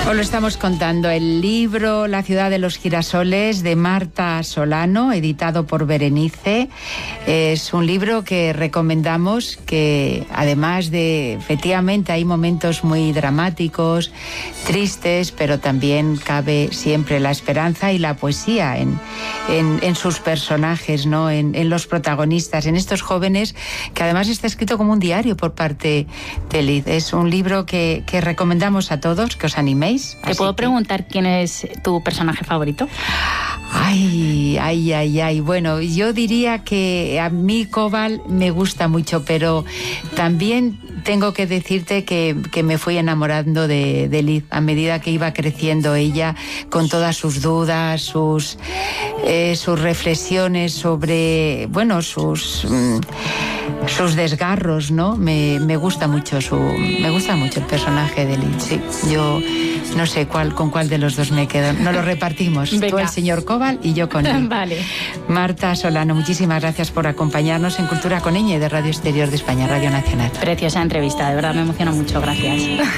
Os lo estamos contando, el libro La ciudad de los girasoles de Marta Solano, editado por Berenice. Es un libro que recomendamos, que además de, efectivamente, hay momentos muy dramáticos, tristes, pero también cabe siempre la esperanza y la poesía en sus personajes, ¿no? En los protagonistas, en estos jóvenes, que además está escrito como un diario por parte de Liz. Es un libro que recomendamos a todos, que os animéis. ¿Te puedo preguntar quién es tu personaje favorito? Ay. Bueno, yo diría que a mí Cobal me gusta mucho, pero también tengo que decirte que me fui enamorando de Liz a medida que iba creciendo ella, con todas sus dudas, sus reflexiones sobre, bueno, sus desgarros, ¿no? Me gusta mucho el personaje de Liz. Sí, yo no sé con cuál de los dos me quedo. Nos lo repartimos. Venga. Tú el señor Cobal y yo con Liz. Vale. Marta Solano, muchísimas gracias por acompañarnos en Cultura con Ñ de Radio Exterior de España, Radio Nacional. Preciosa entrevista, de verdad me emociona mucho, gracias.